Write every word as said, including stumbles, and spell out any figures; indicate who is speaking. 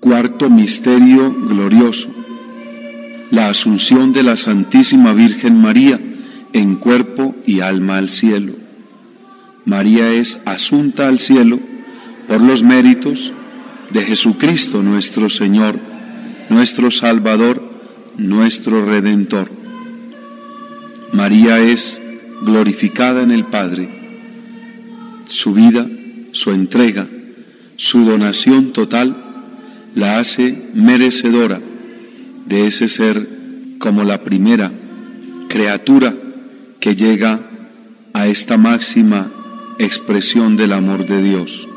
Speaker 1: Cuarto misterio glorioso: la asunción de la Santísima Virgen María en cuerpo y alma al cielo. María es asunta al cielo por los méritos de Jesucristo nuestro Señor, nuestro Salvador, nuestro Redentor. María es glorificada en el Padre. Su vida, su entrega, su donación total la hace merecedora de ese ser como la primera criatura que llega a esta máxima expresión del amor de Dios.